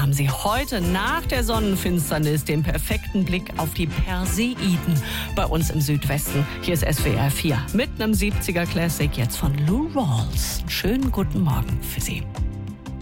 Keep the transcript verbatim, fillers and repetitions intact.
haben Sie heute nach der Sonnenfinsternis den perfekten Blick auf die Perseiden bei uns im Südwesten. Hier ist S W R vier mit einem siebziger Classic jetzt von Lou Rawls. Schönen guten Morgen für Sie.